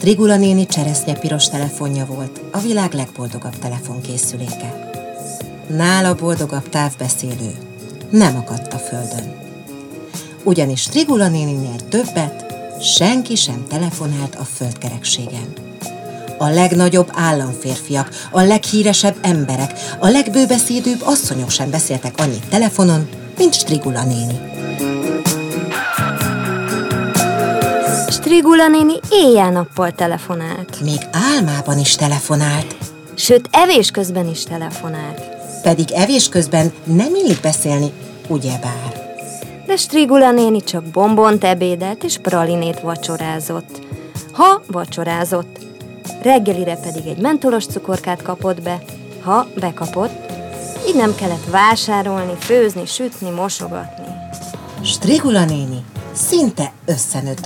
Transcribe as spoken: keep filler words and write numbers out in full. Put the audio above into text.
Strigula néni cseresznyepiros telefonja volt, a világ legboldogabb telefonkészüléke. Nála boldogabb távbeszélő nem akadt a földön. Ugyanis Strigula néninél többet senki sem telefonált a földkerekségen. A legnagyobb államférfiak, a leghíresebb emberek, a legbőbeszédőbb asszonyok sem beszéltek annyit telefonon, mint Strigula néni. Strigula néni éjjel-nappal telefonált. Még álmában is telefonált. Sőt, evés közben is telefonált. Pedig evés közben nem illik beszélni, ugyebár. De Strigula néni csak bombont ebédelt és pralinét vacsorázott. Ha vacsorázott. Reggelire pedig egy mentolos cukorkát kapott be, ha bekapott. Így nem kellett vásárolni, főzni, sütni, mosogatni. Strigula néni szinte összenőtt